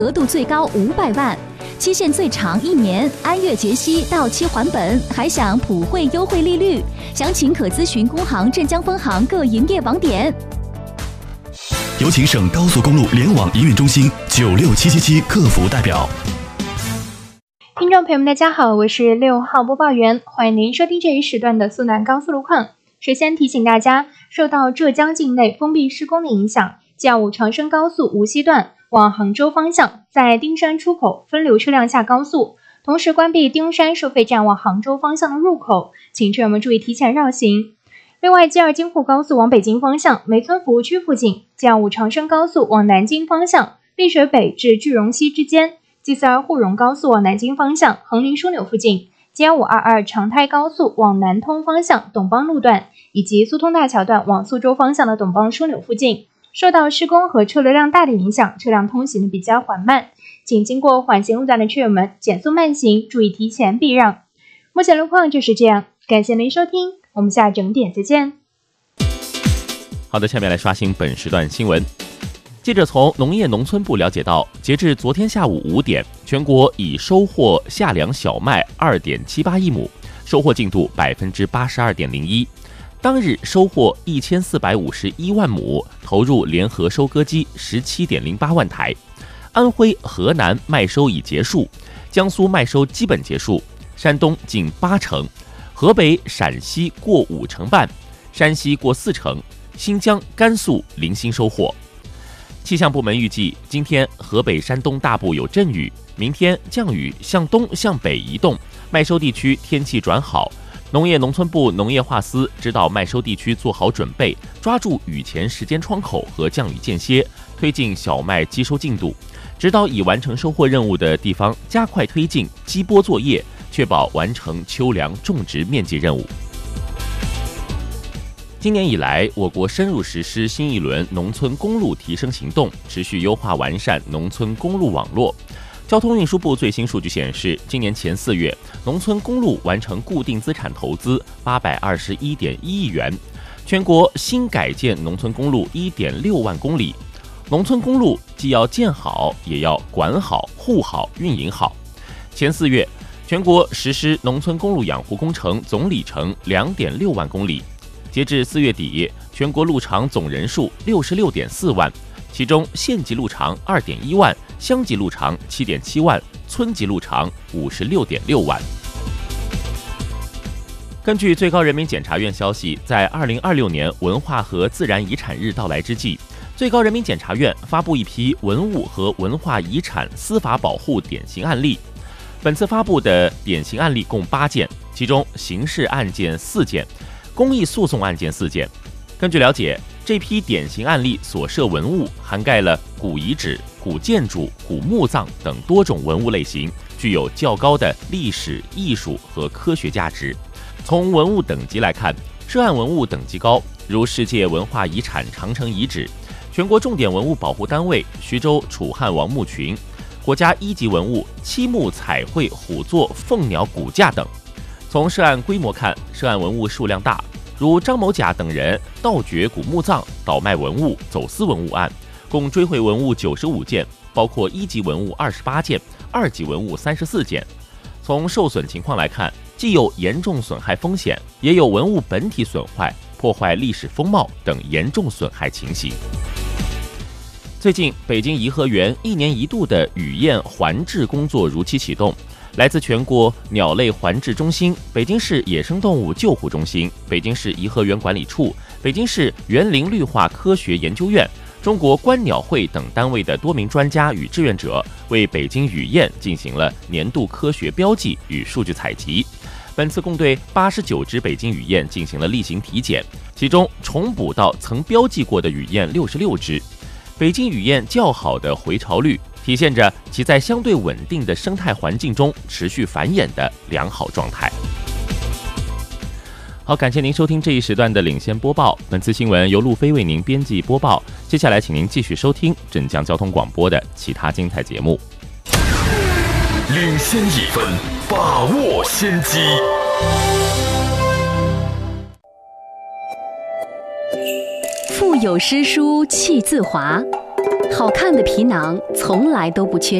额度最高500万，期限最长1年，按月结息，到期还本，还享普惠优惠利率。详情可咨询工行、镇江分行各营业网点。 有请省高速公路联网营运中心96777客服代表。 听众朋友们，大家好，我是6号播报员，欢迎您收听这一时段的苏南高速路况。首先提醒大家，受到浙江境内封闭施工的影响，G25长深高速无锡段往杭州方向在丁山出口分流车辆下高速，同时关闭丁山收费站往杭州方向的入口，请车友们注意提前绕行。另外，G2京沪高速往北京方向梅村服务区附近，G25长深高速往南京方向丽水北至句容西之间，G42沪蓉高速往南京方向横林枢纽附近，G1522长泰高速往南通方向董邦路段，以及苏通大桥段往苏州方向的董邦枢纽附近，受到施工和车流量大的影响，车辆通行的比较缓慢，请经过缓行路段的车友们减速慢行，注意提前避让。目前路况就是这样，感谢您收听，我们下整点再见。 好的，下面来刷新本时段新闻。记者从农业农村部了解到，截至昨天下午5点，全国已收获夏粮小麦 2.78亿亩，收获进度 82.01%。当日收获1451万亩，投入联合收割机 17.08 万台。安徽、河南麦收已结束，江苏麦收基本结束，山东近8成，河北、陕西过5成半，山西过4成，新疆、甘肃零星收获。气象部门预计，今天河北、山东大部有阵雨，明天降雨向东向北移动，麦收地区天气转好。农业农村部农业化司指导麦收地区做好准备，抓住雨前时间窗口和降雨间歇，推进小麦机收进度，指导已完成收获任务的地方加快推进机播作业，确保完成秋粮种植面积任务。今年以来，我国深入实施新一轮农村公路提升行动，持续优化完善农村公路网络。交通运输部最新数据显示，今年前4月，农村公路完成固定资产投资821.1亿元，全国新改建农村公路 1.6 万公里。农村公路既要建好，也要管好、护好、运营好。前4月，全国实施农村公路养护工程总里程 2.6 万公里。截至4月底，全国路长总人数 66.4 万，其中县级路长 2.1 万，乡级路长 7.7 万，村级路长 56.6万。根据最高人民检察院消息，在2026年文化和自然遗产日到来之际，最高人民检察院发布一批文物和文化遗产司法保护典型案例。本次发布的典型案例共8件，其中刑事案件4件，公益诉讼案件4件。根据了解，这批典型案例所涉文物涵盖了古遗址、古建筑、古墓葬等多种文物类型，具有较高的历史、艺术和科学价值。从文物等级来看，涉案文物等级高，如世界文化遗产长城遗址、全国重点文物保护单位徐州楚汉王墓群、国家1级文物漆木彩绘虎座凤鸟骨架等。从涉案规模看，涉案文物数量大，如张某甲等人盗掘古墓葬、倒卖文物、走私文物案，共追回文物95件，包括1级文物28件，2级文物34件。从受损情况来看，既有严重损害风险，也有文物本体损坏、破坏历史风貌等严重损害情形。最近，北京颐和园1年1度的雨燕环治工作如期启动。来自全国鸟类环治中心、北京市野生动物救护中心、北京市颐和园管理处、北京市园林绿化科学研究院、中国观鸟会等单位的多名专家与志愿者，为北京雨燕进行了年度科学标记与数据采集。本次共对89只北京雨燕进行了例行体检，其中重捕到曾标记过的雨燕66只。北京雨燕较好的回巢率，体现着其在相对稳定的生态环境中持续繁衍的良好状态。好，感谢您收听这一时段的领先播报。本次新闻由路飞为您编辑播报。接下来，请您继续收听镇江交通广播的其他精彩节目。 领先1分，把握先机。 腹有诗书气自华， 好看的皮囊从来都不缺